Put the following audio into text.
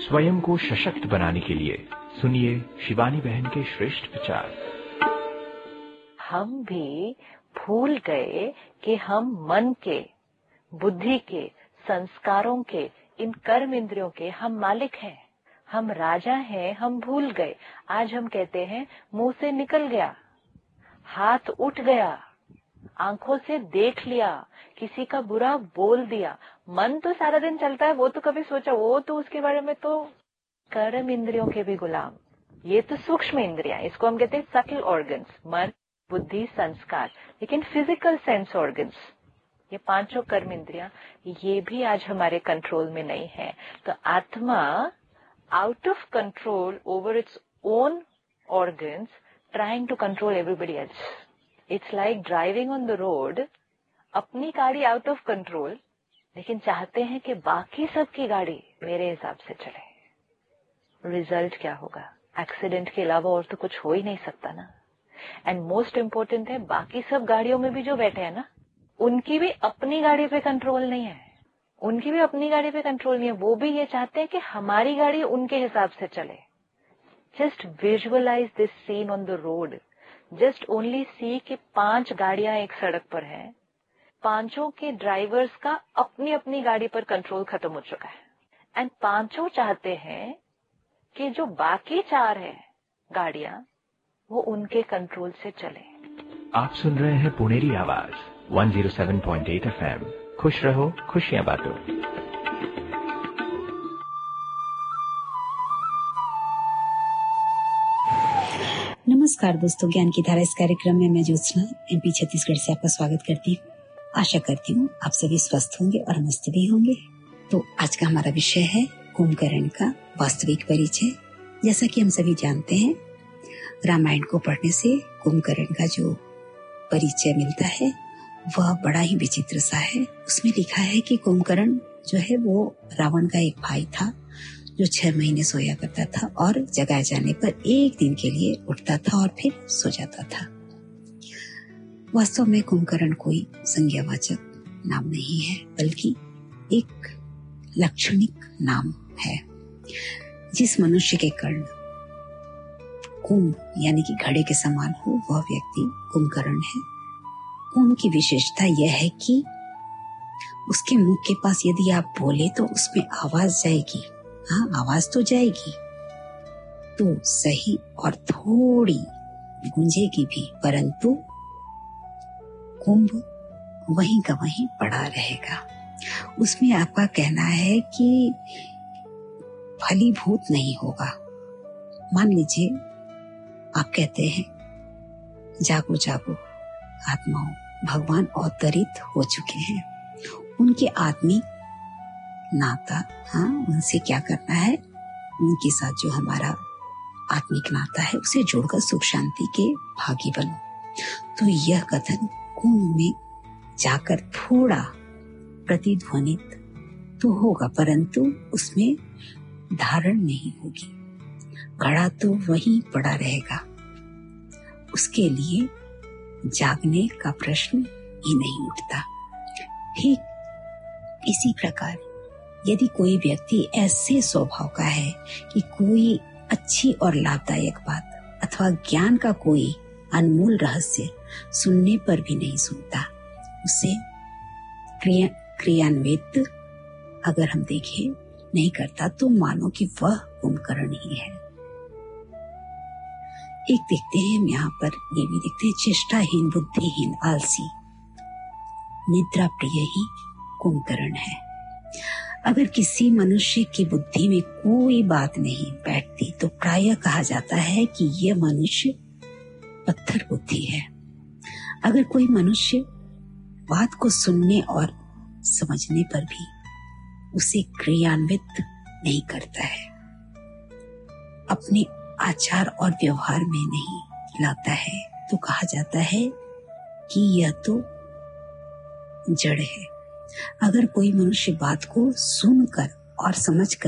स्वयं को सशक्त बनाने के लिए सुनिए शिवानी बहन के श्रेष्ठ विचार। हम भी भूल गए कि हम मन के, बुद्धि के, संस्कारों के, इन कर्म इंद्रियों के हम मालिक हैं, हम राजा हैं। हम भूल गए। आज हम कहते हैं मुंह से निकल गया, हाथ उठ गया, आंखों से देख लिया, किसी का बुरा बोल दिया। मन तो सारा दिन चलता है, वो तो कभी सोचा, वो तो उसके बारे में तो कर्म इंद्रियों के भी गुलाम। ये तो सूक्ष्म इंद्रियां, इसको हम कहते हैं सटल ऑर्गन्स, मन, बुद्धि, संस्कार। लेकिन फिजिकल सेंस ऑर्गन्स, ये पांचों कर्म इंद्रियां, ये भी आज हमारे कंट्रोल में नहीं है। तो आत्मा out of control over its own organs, trying to control everybody else. It's like driving on the road, अपनी गाड़ी आउट ऑफ कंट्रोल, लेकिन चाहते हैं कि बाकी सबकी गाड़ी मेरे हिसाब से चले। रिजल्ट क्या होगा? एक्सीडेंट के अलावा और तो कुछ हो ही नहीं सकता ना। एंड मोस्ट इम्पोर्टेंट है, बाकी सब गाड़ियों में भी जो बैठे हैं ना, उनकी भी अपनी गाड़ी पे कंट्रोल नहीं है, उनकी भी अपनी गाड़ी पे कंट्रोल नहीं है। वो भी ये चाहते हैं कि हमारी गाड़ी उनके हिसाब से चले। Just visualise this scene on the road. Just only सी कि 5 गाड़ियां एक सड़क पर हैं, पांचों के ड्राइवर्स का अपनी अपनी गाड़ी पर कंट्रोल खत्म हो चुका है। एंड पांचों चाहते हैं कि जो बाकी 4 हैं गाड़ियां, वो उनके कंट्रोल से चले। आप सुन रहे हैं पुनेरी आवाज 107.8 FM। खुश रहो, खुशियां बांटो। नमस्कार दोस्तों, ज्ञान की धारा इस कार्यक्रम में मैं ज्योत्सना MP छत्तीसगढ़ से आपका स्वागत करती हूँ। आशा करती हूँ आप सभी स्वस्थ होंगे और मस्त भी होंगे। तो आज का हमारा विषय है कुंभकर्ण का वास्तविक परिचय। जैसा कि हम सभी जानते हैं, रामायण को पढ़ने से कुंभकर्ण का जो परिचय मिलता है वह बड़ा ही विचित्र सा है। उसमें लिखा है कि कुंभकर्ण जो है वो रावण का एक भाई था जो 6 महीने सोया करता था और जगाए जाने पर एक दिन के लिए उठता था और फिर सो जाता था। वास्तव में कुंभकर्ण कोई संज्ञावाचक नाम नहीं है, बल्कि एक लक्षणिक नाम है। जिस मनुष्य के कर्ण कुंभ यानी कि घड़े के समान हो, वह व्यक्ति कुंभकर्ण है। कुंभ की विशेषता यह है कि उसके मुख के पास यदि आप बोले तो उसमें आवाज जाएगी। हाँ, आवाज तो जाएगी तो सही और थोड़ी गूंजेगी भी, परंतु कुंभ वहीं का वहीं पड़ा रहेगा। उसमें आपका कहना है कि फलीभूत नहीं होगा। मान लीजिए आप कहते हैं जागो जागो आत्माओं, भगवान अवतरित हो चुके हैं। उनके आत्मिक नाता, हाँ, उनसे क्या करना है, उनके साथ जो हमारा आत्मिक नाता है उसे जोड़कर सुख शांति के भागी बनो। तो यह कथन कुंभ में जाकर थोड़ा प्रतिध्वनित तो होगा, परंतु उसमें धारण नहीं होगी। घड़ा तो वहीं पड़ा रहेगा। उसके लिए जागने का प्रश्न ही नहीं उठता। ठीक इसी प्रकार यदि कोई व्यक्ति ऐसे स्वभाव का है कि कोई अच्छी और लाभदायक बात अथवा ज्ञान का कोई अनमोल रहस्य सुनने पर भी नहीं सुनता, उसे क्रियान्वित अगर हम देखें नहीं करता, तो मानो कि वह कुंभकर्ण ही है। एक देखते हैं हम यहाँ पर, ये भी देखते हैं, चेष्टाहीन, बुद्धिहीन, आलसी, निद्रा प्रिय ही कुंभकर्ण है। अगर किसी मनुष्य की बुद्धि में कोई बात नहीं बैठती तो प्रायः कहा जाता है कि यह मनुष्य पत्थर बुद्धि है। अगर कोई मनुष्य बात को सुनने और समझने पर भी उसे क्रियान्वित नहीं करता है, अपने आचार और व्यवहार में नहीं लाता है, तो कहा जाता है कि यह तो जड़ है। अगर कोई मनुष्य बात को सुनकर और समझकर